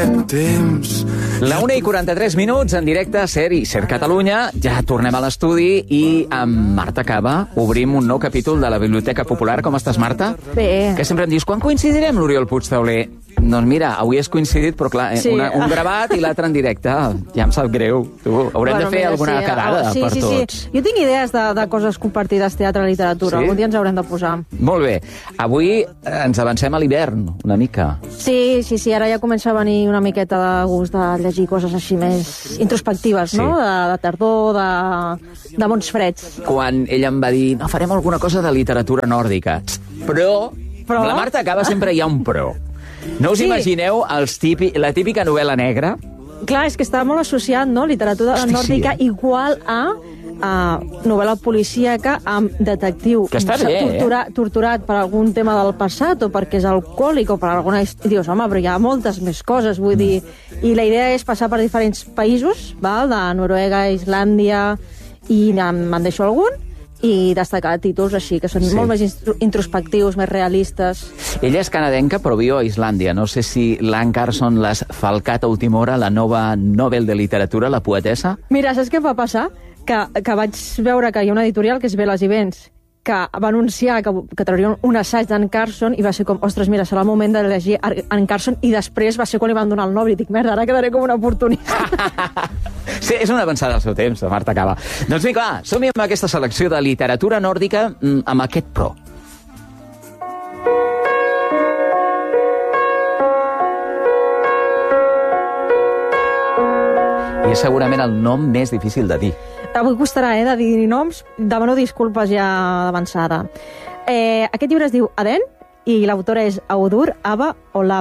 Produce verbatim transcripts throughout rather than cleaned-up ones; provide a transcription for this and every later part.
temps. La una i quaranta-tres minuts, en directe, Ser i Ser Catalunya. Ja tornem a l'estudi i amb Marta Caba obrim un nou capítol de la Biblioteca Popular. Com estàs, Marta? Bé. Que sempre em dius, quan coincidirem, l'Oriol Puigtauler? Doncs mira, avui has coincidit, però clar, sí. una, un gravat i l'altre en directe. Ja em sap greu. Tu, haurem bueno, de fer mira, alguna sí, quedada oh, sí, per sí, tots. Sí. Jo tinc idees de, de coses compartides, teatre, literatura. Sí? Algun dia ens haurem de posar. Molt bé. Avui ens avancem a l'hivern, una mica. Sí, sí, sí. Ara ja comença a venir una miqueta de gust de llegir coses així més introspectives, sí. no? De, de tardor, de, de mons freds. Quan ella em va dir, no, farem alguna cosa de literatura nòrdica. Però, però... amb la Marta Caba sempre hi ha un però. No us sí. imagineu els típi, la típica novel·la negra? Clar, és que està molt associat, no?, literatura Hosti, nòrdica sí. igual a, a novel·la policíaca amb detectiu. Que està bé, tortura, eh? Torturat per algun tema del passat o perquè és alcohòlic o per alguna... I dius, home, però hi ha moltes més coses, vull mm. dir... I la idea és passar per diferents països, val? De Noruega, Islàndia... I me'n deixo algun... i destacar títols així, que són sí. molt més introspectius, més realistes. Ella és canadenca, però viu a Islàndia. No sé si l'Anne Carson l'has falcat a última hora, la nova Nobel de literatura, la poetessa. Mira, saps què va passar? Que, que vaig veure que hi ha una editorial que és Veles i Vents, que va anunciar que, que traurien un assaig d'Anne Carson i va ser com, ostres, mira, serà el moment de llegir Anne Carson, i després va ser quan li van donar el Nobel i dic, merda, ara quedaré com una oportunista. Sí, és una avançada al seu temps, Marta Caba. Doncs vinga, va, som-hi amb aquesta selecció de literatura nòrdica amb aquest pro. I és segurament el nom més difícil de dir. Avui costarà, eh, de dir noms. Demano disculpes ja d'avançada. Eh, aquest llibre es diu Aden i l'autora és Audur Ava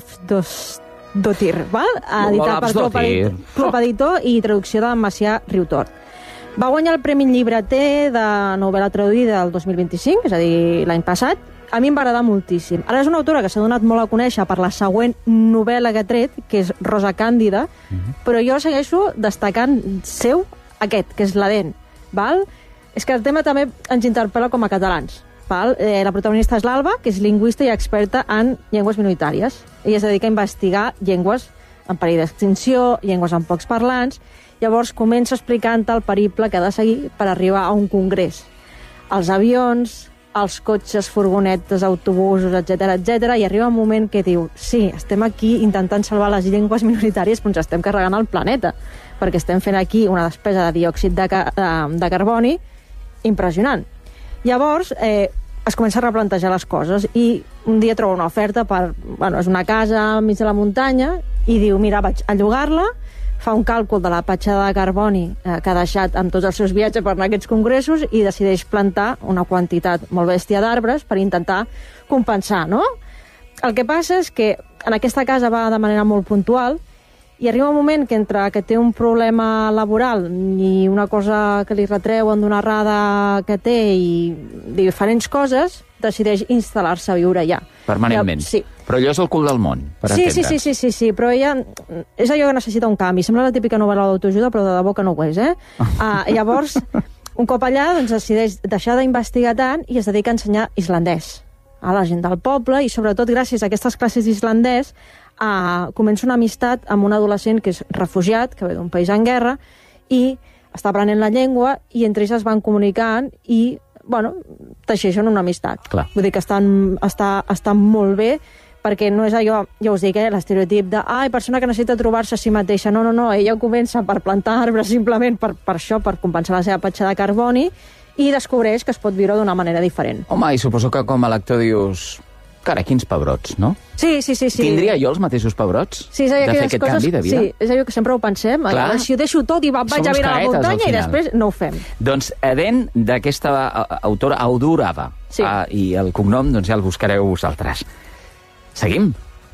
Olafsdottir, val? Editat per Club Editor, Club Editor i traducció de Macià Riutort. Va guanyar el Premi Llibreter de novel·la traduïda el dos mil vint-i-cinc, és a dir, l'any passat. A mi em va agradar moltíssim. Ara és una autora que s'ha donat molt a conèixer per la següent novel·la que ha tret, que és Rosa Càndida, uh-huh. però jo segueixo destacant seu aquest, que és l'Aden, val? És que el tema també ens interpel·la com a catalans, val? Eh, la protagonista és l'Alba, que és lingüista i experta en llengües minoritàries. Ella es dedica a investigar llengües en perill d'extinció, llengües amb pocs parlants. Llavors comença explicant el periple que ha de seguir per arribar a un congrés. Els avions, els cotxes, furgonetes, autobusos, etcètera, etcètera, i arriba un moment que diu, sí, estem aquí intentant salvar les llengües minoritàries, però ens estem carregant el planeta, perquè estem fent aquí una despesa de diòxid de, de, de carboni impressionant. Llavors, eh, es comença a replantejar les coses, i un dia troba una oferta per... Bueno, és una casa al mig de la muntanya, i diu, mira, vaig a llogar-la, fa un càlcul de la petjada de carboni eh, que ha deixat amb tots els seus viatges per anar a aquests congressos i decideix plantar una quantitat molt bèstia d'arbres per intentar compensar, no? El que passa és que en aquesta casa va de manera molt puntual i arriba un moment que entre que té un problema laboral i una cosa que li retreuen d'una errada que té i diferents coses, decideix instal·lar-se a viure allà. Permanentment? Ja, sí. Però allò és el cul del món, per sí, entendre. Sí, sí, sí, sí, sí, però ella és allò que necessita un canvi. Sembla la típica novel·la d'autoajuda, però de debò que no ho és, eh? Uh, llavors, un cop allà, doncs, decideix deixar d'investigar tant i es dedica a ensenyar islandès a la gent del poble, i sobretot gràcies a aquestes classes d'islandès uh, comença una amistat amb un adolescent que és refugiat, que ve d'un país en guerra, i està aprenent la llengua, i entre ells es van comunicant i, bueno, teixeixen una amistat. Clar. Vull dir que estan, està, estan molt bé, perquè no és allò, ja us dic, eh, l'estereotip de ai, persona que necessita trobar-se a si mateixa. No, no, no, ella comença per plantar arbres simplement per, per això, per compensar la seva petjada de carboni, i descobreix que es pot viure d'una manera diferent. Home, i suposo que com a lector dius, cara, quins pebrots, no? Sí, sí, sí. sí. Tindria jo els mateixos pebrots? Sí, és allò de fer que aquest coses, canvi de vida? Sí, és allò que sempre ho pensem. Clar. Si ho deixo tot i vaig Som a viure a la muntanya i després no ho fem. Doncs Aden, d'aquesta autora, Audur Ava, sí. uh, i el cognom doncs ja el buscareu vosaltres. Seguim.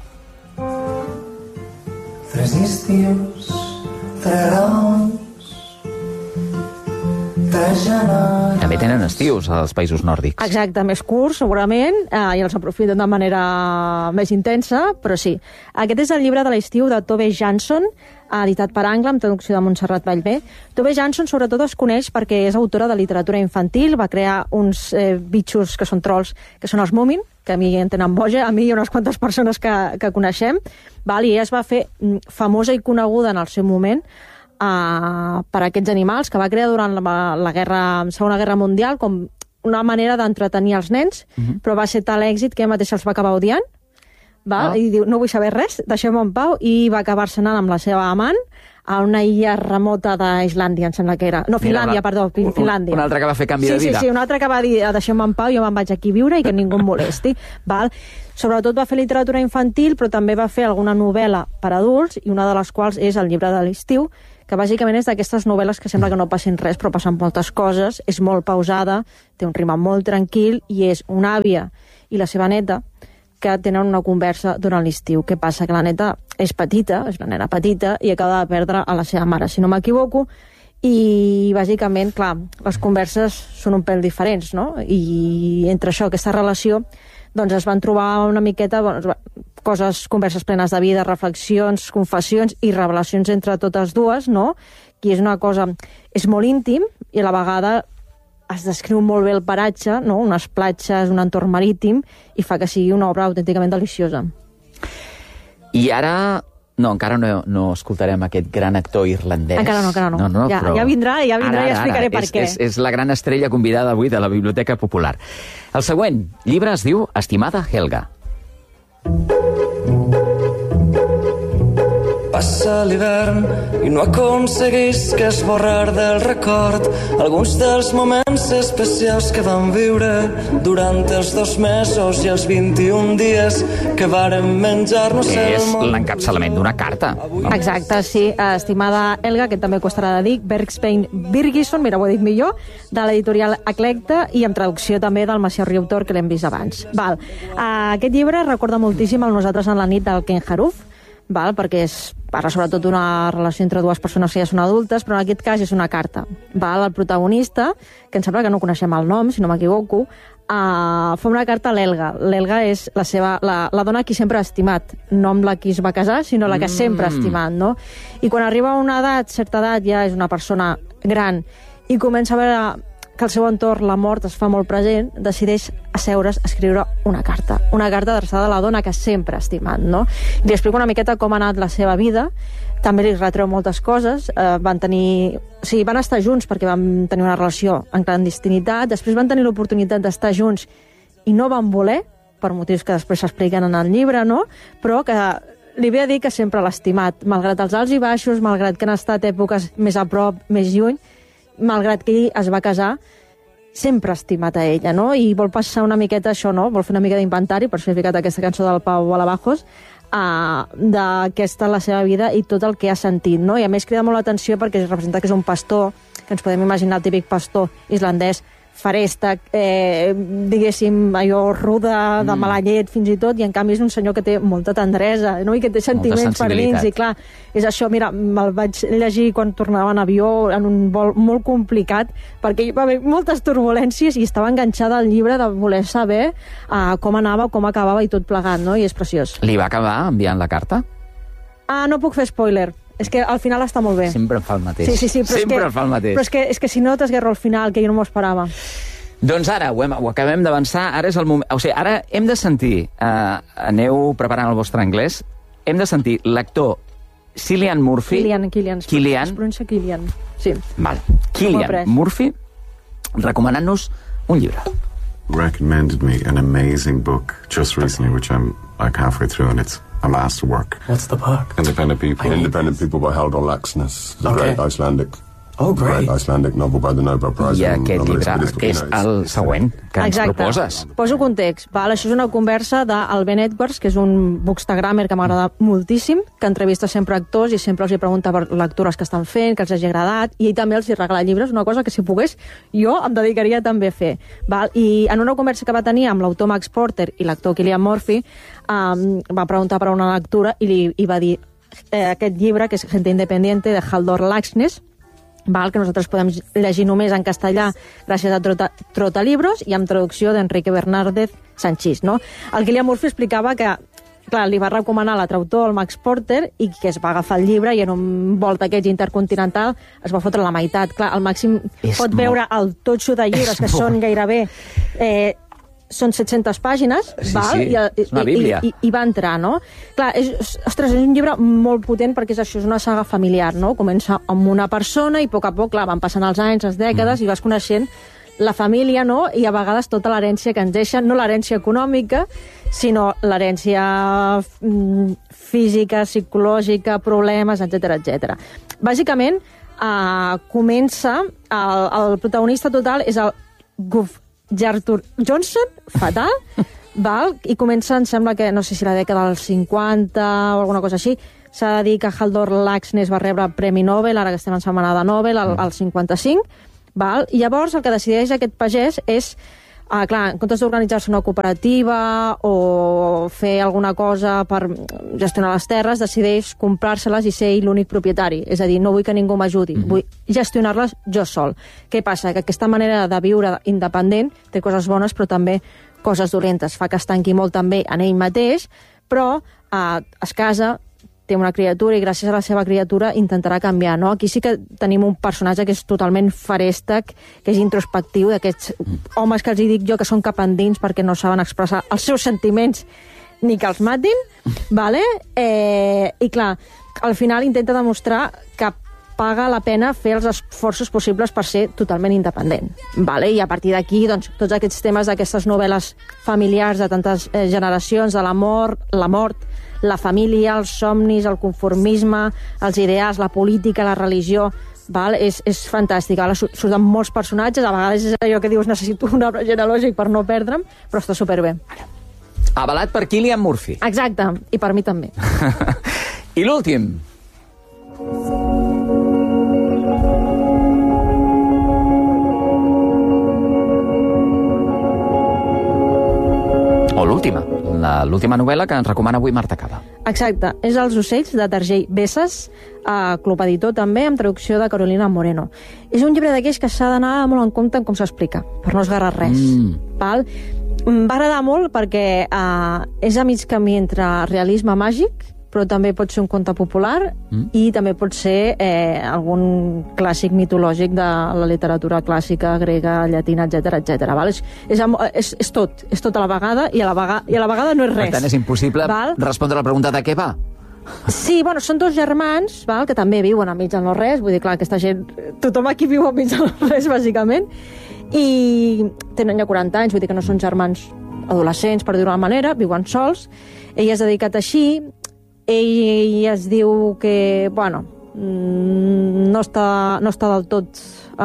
Tres estius, tres raons, tres generacions... També tenen estius als països nòrdics. Exacte, més curts, segurament, eh, i els aprofiten de manera més intensa, però sí. Aquest és el llibre de l'estiu de Tove Jansson, editat per Angla, amb traducció de Montserrat Vallvé. Tove Jansson sobretot es coneix perquè és autora de literatura infantil, va crear uns eh, bitxos que són trolls, que són els Moomin, que a mi en tenen boja, a mi i unes quantes persones que, que coneixem, val? I ella es va fer famosa i coneguda en el seu moment uh, per aquests animals que va crear durant la, la guerra, Segona Guerra Mundial com una manera d'entretenir els nens, uh-huh. però va ser tal èxit que ella mateixa els va acabar odiant, val? Oh. I diu, no vull saber res, deixem-me en pau, i va acabar-se anant amb la seva amant a una illa remota d'Islàndia, em sembla que era. No, Finlàndia, Mira, una, perdó, Finlàndia. Un altre que va fer canvi sí, de vida. Sí, sí, un altre que va dir, deixem-me en pau, jo me'n vaig aquí a viure i que ningú em molesti. Val? Sobretot va fer literatura infantil, però també va fer alguna novel·la per adults, i una de les quals és El llibre de l'estiu, que bàsicament és d'aquestes novel·les que sembla que no passin res, però passen moltes coses, és molt pausada, té un ritme molt tranquil, i és una àvia i la seva neta que tenen una conversa durant l'estiu. Què passa? Que la neta és petita, és una nena petita, i acaba de perdre a la seva mare, si no m'equivoco, i bàsicament, clar, les converses són un pèl diferents, no? I entre això, aquesta relació, doncs es van trobar una miqueta, doncs, coses, converses plenes de vida, reflexions, confessions i revelacions entre totes dues, no? Que és una cosa... És molt íntim i a la vegada es descriu molt bé el paratge, no? Unes platges, un entorn marítim, i fa que sigui una obra autènticament deliciosa. I ara... No, encara no, no escoltarem aquest gran actor irlandès. Encara no, encara no. no, no ja, però... ja vindrà, ja vindrà ara, ara, i explicaré ara. per és, què. És, és la gran estrella convidada avui de la Biblioteca Popular. El següent llibre es diu Estimada Helga. Passa l'hivern i no aconseguisc esborrar del record alguns dels moments especials que vam viure durant els dos mesos i els vint-i-un dies que vàrem menjar-nos el món. És món. l'encapçalament d'una carta. No? Exacte, sí. Estimada Helga, que també costarà de dir, Bergsvein Birgisson, mira, ho he dit millor, de l'editorial Eclecta, i amb traducció també del Macià Riautor, que l'hem vist abans. Val. Uh, aquest llibre recorda moltíssim el Nosaltres en la nit del Ken Haruf, val? Perquè és, parla sobretot d'una relació entre dues persones que ja són adultes, però en aquest cas és una carta. Val? El protagonista, que em sembla que no coneixem el nom, si no m'equivoco, uh, fa una carta a l'Helga. L'Helga és la, seva, la, la dona qui sempre ha estimat, no amb la qui es va casar, sinó la que mm. sempre ha estimat, no? I quan arriba a una edat, certa edat, ja és una persona gran, i comença a veure que el seu entorn, la mort, es fa molt present, decideix asseure's a escriure una carta. Una carta adreçada a la dona que sempre ha estimat, no? I li explico una miqueta com ha anat la seva vida, també li retreu moltes coses, eh, van tenir... O sigui, van estar junts perquè van tenir una relació en clandestinitat, després van tenir l'oportunitat d'estar junts i no van voler, per motius que després s'expliquen en el llibre, no? Però que li ve a dir que sempre l'ha estimat, malgrat els alts i baixos, malgrat que han estat èpoques més a prop, més lluny, malgrat que ell es va casar, sempre ha estimat a ella, no? I vol passar una miqueta això, no? Vol fer una mica d'inventari, per això he ficat aquesta cançó del Pau Alabajos, uh, d'aquesta la seva vida i tot el que ha sentit, no? I a més crida molt l'atenció perquè es representa que és un pastor, que ens podem imaginar el típic pastor islandès, faresta, eh, diguéssim, allò ruda, de mala llet, fins i tot, i en canvi és un senyor que té molta tendresa, no? I que té sentiments per dins, i clar, és això, mira, me'l vaig llegir quan tornava en avió, en un vol molt complicat, perquè hi va haver moltes turbulències i estava enganxada al llibre de voler saber uh, com anava, com acabava i tot plegat, no? I és preciós. Li va acabar enviant la carta? Ah, no puc fer spoiler. És que al final està molt bé. Sempre em fa el mateix. Sí, sí, sí, però Sempre és que, em fa el mateix. Però és que, és que si no t'esguerro al final, que jo no m'ho esperava. Doncs ara, ho, hem, ho acabem d'avançar, ara és el moment... O sigui, ara hem de sentir, eh, aneu preparant el vostre anglès, hem de sentir l'actor Cillian Murphy... Cillian, Cillian. Cillian. Es pronuncia Cillian, sí. Val. Cillian Murphy, recomanant-nos un llibre. Recommended me an amazing book just recently, which I'm like halfway through, and it's a masterwork. What's the book? Independent People. Independent People by Halldór Laxness. It's a Okay. great Icelandic, Oh, great. great Icelandic novel by the Nobel Prize. I winning aquest novelist, llibre but it's- és you know, el it's- següent que ens Exacte. proposes. Poso context. Val? Això és una conversa del Ben Edwards, que és un bookstagrammer que m'agrada moltíssim, que entrevista sempre actors i sempre els hi pregunta per lectures que estan fent, que els hagi agradat, i ell també els hi regala llibres, una cosa que si pogués jo em dedicaria també a fer. Val? I en una conversa que va tenir amb l'autor Max Porter i l'actor Cillian Murphy, um, va preguntar per una lectura i li i va dir eh, aquest llibre, que és Gente Independiente, de Halldór Laxness, val, que nosaltres podem llegir només en castellà gràcies a Trota, Trotalibros i amb traducció d'Enrique Bernárdez Sanchís, no? El Cillian Murphy explicava que, clar, li va recomanar la traductor, el Max Porter, i que es va agafar el llibre i en un volt d'aquests intercontinental es va fotre la meitat. Clar, al màxim És pot molt... veure el totxo de llibres, que molt... són gairebé... Eh, són set-centes pàgines, Sí, val? sí, I, és una bíblia. I, i, i va entrar, no? Clar, és, ostres, és un llibre molt potent perquè és això, és una saga familiar, no? Comença amb una persona i a poc a poc, clar, van passant els anys, les dècades, mm. i vas coneixent la família, no? I a vegades tota l'herència que ens deixen, no l'herència econòmica, sinó l'herència física, psicològica, problemes, etcètera, etcètera. Bàsicament, eh, comença, el, el protagonista total és el Guf Gertur Johnson, fatal, val? I comença, em sembla que, no sé si la dècada dels cinquanta o alguna cosa així, s'ha de dir que Haldor Laxness va rebre el Premi Nobel, ara que estem en setmana de Nobel, al, al cinquanta-cinc, val? I llavors el que decideix aquest pagès és, ah, clar, en comptes d'organitzar-se una cooperativa o fer alguna cosa per gestionar les terres, decideix comprar-se-les i ser ell l'únic propietari. És a dir, no vull que ningú m'ajudi, mm-hmm. vull gestionar-les jo sol. Què passa? Que aquesta manera de viure independent té coses bones, però també coses dolentes. Fa que es tanqui molt també en ell mateix, però eh, es casa, té una criatura i gràcies a la seva criatura intentarà canviar, no? Aquí sí que tenim un personatge que és totalment farèstec, que és introspectiu, d'aquests homes que els hi dic jo que són cap endins perquè no saben expressar els seus sentiments ni que els matin, vale? Eh, i clar, al final intenta demostrar que paga la pena fer els esforços possibles per ser totalment independent. Vale? I a partir d'aquí, doncs, tots aquests temes d'aquestes novel·les familiars de tantes eh, generacions, de la mort, la mort, la família, els somnis, el conformisme, els ideals, la política, la religió, val? És, és fantàstic. Ara surten molts personatges, a vegades és allò que dius necessito un arbre genealògic per no perdre'm, però està superbé. Avalat per Cillian Murphy. Exacte, i per mi també. I l'últim. O l'última, l'última novel·la que ens recomana avui Marta Caba. Exacte, és Els ocells, de Targei Bessas, eh, Club Editor també, amb traducció de Carolina Moreno. És un llibre d'aquells que s'ha d'anar molt en compte en com s'explica, per no esgarrar res. Mm. Val? Em va agradar molt perquè eh, és a mig camí entre realisme màgic, però també pot ser un conte popular mm. i també pot ser eh, algun clàssic mitològic de la literatura clàssica, grega, llatina, etcètera, etcètera. Val? És, és, és, és tot, és tot a la vegada i a la vegada, i a la vegada no és res. Per tant, és impossible val? respondre a la pregunta de què va. Sí, bueno, són dos germans, val? Que també viuen enmig del no-res, vull dir, clar, aquesta gent, tothom aquí viu enmig del no-res, bàsicament, i tenen ja quaranta anys, vull dir que no són germans adolescents, per dir-ho d'una manera, viuen sols, ell es ha dedicat així, ell es diu que, bueno, no està, no està del tot uh,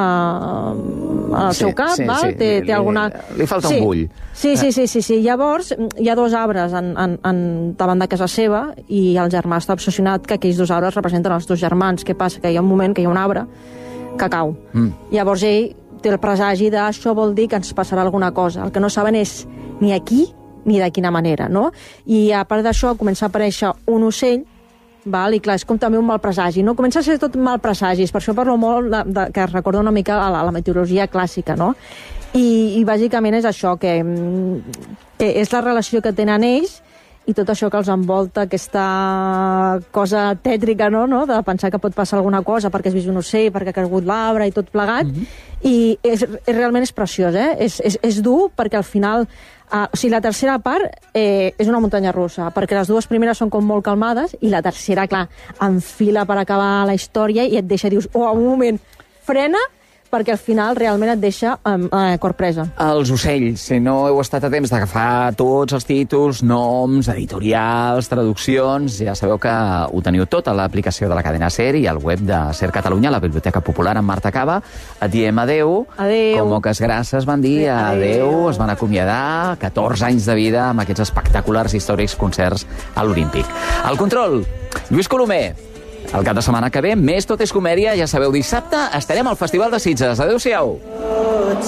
al sí, seu cap, sí, val? Sí, té, té li, alguna... li falta sí. un bull. Sí, sí, sí, sí, sí. Llavors, hi ha dos arbres en, en, en, davant de casa seva i el germà està obsessionat que aquells dos arbres representen els dos germans. Què passa? Que hi ha un moment que hi ha un arbre que cau. Mm. Llavors ell té el presagi de això vol dir que ens passarà alguna cosa. El que no saben és ni aquí ni de quina manera, no? I a part d'això comença a aparèixer un ocell, val? I clar, és com també un mal presagi, no? Comença a ser tot mal presagis, per això parlo molt de, de, que recorda una mica a la, a la meteorologia clàssica, no? I, i bàsicament és això, que, que és la relació que tenen ells i tot això que els envolta, aquesta cosa tètrica, no? no? De pensar que pot passar alguna cosa perquè has vist un ocell, perquè ha caigut l'arbre i tot plegat. Mm-hmm. I és, és, realment és preciós, eh? És, és, és dur perquè al final... Uh, o sigui, la tercera part eh, és una muntanya russa, perquè les dues primeres són com molt calmades i la tercera, clar, enfila per acabar la història i et deixa, dius, oh, un moment, frena, perquè al final realment et deixa um, uh, corpresa. Els ocells, si no heu estat a temps d'agafar tots els títols, noms, editorials, traduccions, ja sabeu que ho teniu tot a l'aplicació de la cadena SER i al web de SER Catalunya, la Biblioteca Popular amb Marta Caba. Et diem adeu. Adeu. Com que gràcies van dir, adeu. adeu. Es van acomiadar catorze anys de vida amb aquests espectaculars històrics concerts a l'Olímpic. Al control, Lluís Colomer. El cap de setmana que ve, més Tot és comèdia, ja sabeu, dissabte estarem al Festival de Sitges. Adéu-siau.